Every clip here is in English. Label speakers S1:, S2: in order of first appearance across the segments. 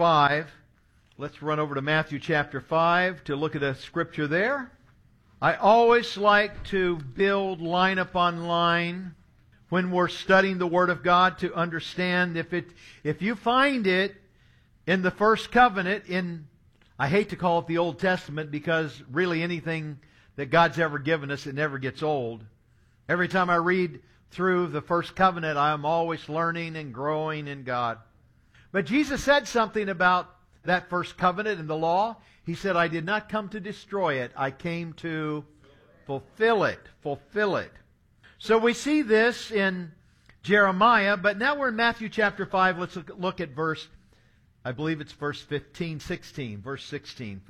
S1: 5. Let's run over to Matthew chapter 5 to look at a scripture there. I always like to build line upon line when we're studying the Word of God to understand if you find it in the first covenant in, I hate to call it the Old Testament because really anything that God's ever given us, it never gets old. Every time I read through the first covenant, I am always learning and growing in God. But Jesus said something about that first covenant and the law. He said, I did not come to destroy it. I came to fulfill it. Fulfill it. So we see this in Jeremiah, but now we're in Matthew chapter 5. Let's look at verse, I believe it's verse 16. Verse 16.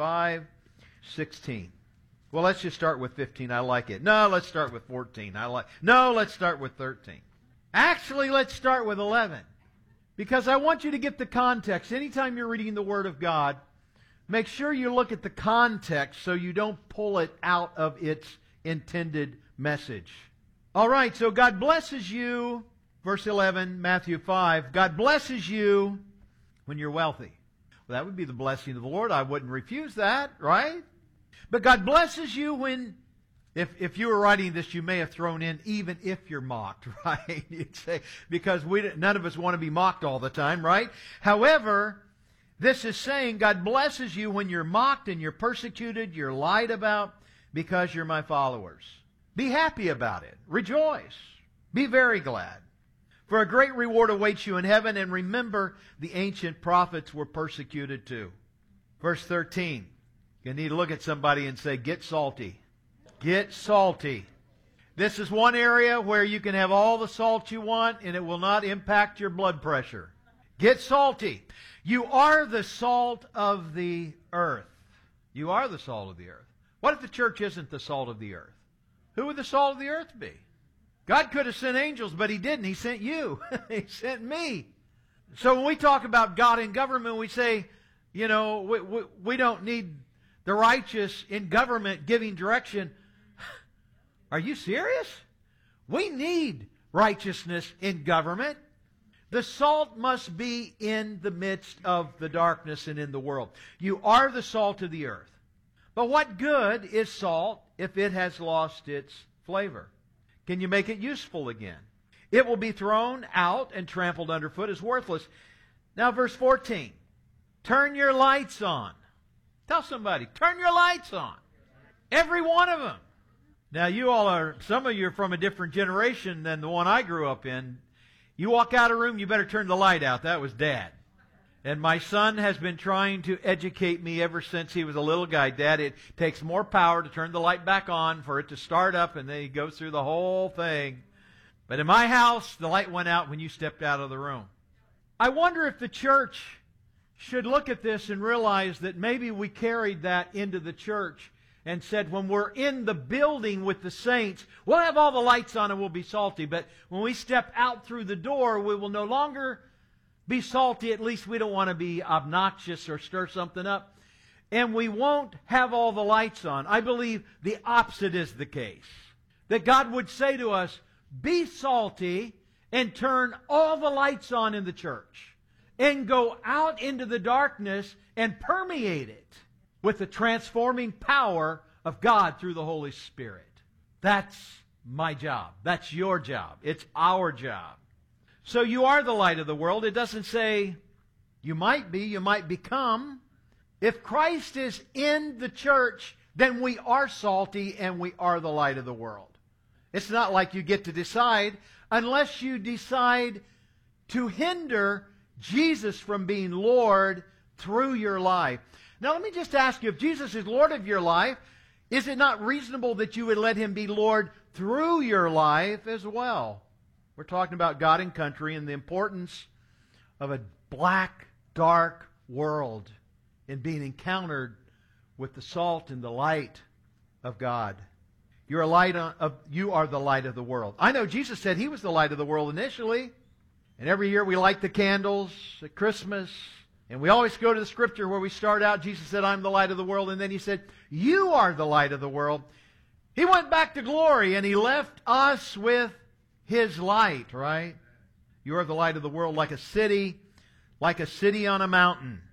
S1: 5:16. Well, let's just start with 15. I like it. No, let's start with 14. No, let's start with 13. Actually, let's start with 11. Because I want you to get the context. Anytime you're reading the Word of God, make sure you look at the context so you don't pull it out of its intended message. All right, so God blesses you, verse 11, Matthew 5. God blesses you when you're wealthy. Well, that would be the blessing of the Lord. I wouldn't refuse that, right? But God blesses you when, if you were writing this, you may have thrown in, even if you're mocked, right? You'd say, because none of us want to be mocked all the time, right? However, this is saying God blesses you when you're mocked and you're persecuted, you're lied about, because you're my followers. Be happy about it. Rejoice. Be very glad. For a great reward awaits you in heaven, and remember the ancient prophets were persecuted too. Verse 13. You need to look at somebody and say, get salty. Get salty. This is one area where you can have all the salt you want and it will not impact your blood pressure. Get salty. You are the salt of the earth. You are the salt of the earth. What if the church isn't the salt of the earth? Who would the salt of the earth be? God could have sent angels, but He didn't. He sent you. He sent me. So when we talk about God and government, we say, we don't need the righteous in government giving direction. Are you serious? We need righteousness in government. The salt must be in the midst of the darkness and in the world. You are the salt of the earth. But what good is salt if it has lost its flavor? Can you make it useful again? It will be thrown out and trampled underfoot as worthless. Now verse 14. Turn your lights on. Tell somebody, turn your lights on. Every one of them. Now some of you are from a different generation than the one I grew up in. You walk out of a room, you better turn the light out. That was Dad. And my son has been trying to educate me ever since he was a little guy. Dad, it takes more power to turn the light back on for it to start up, and then he goes through the whole thing. But in my house, the light went out when you stepped out of the room. I wonder if the church should look at this and realize that maybe we carried that into the church and said, when we're in the building with the saints, we'll have all the lights on and we'll be salty. But when we step out through the door, we will no longer be salty. At least we don't want to be obnoxious or stir something up. And we won't have all the lights on. I believe the opposite is the case. That God would say to us, be salty and turn all the lights on in the church. And go out into the darkness and permeate it with the transforming power of God through the Holy Spirit. That's my job. That's your job. It's our job. So you are the light of the world. It doesn't say you might be, you might become. If Christ is in the church, then we are salty and we are the light of the world. It's not like you get to decide unless you decide to hinder Jesus from being Lord through your life. Now let me just ask you, if Jesus is Lord of your life, is it not reasonable that you would let Him be Lord through your life as well? We're talking about God and country and the importance of a black, dark world in being encountered with the salt and the light of God. You are the light of the world. I know Jesus said He was the light of the world initially. And every year we light the candles at Christmas. And we always go to the scripture where we start out. Jesus said, I'm the light of the world. And then He said, you are the light of the world. He went back to glory and He left us with His light, right? You are the light of the world like a city on a mountain.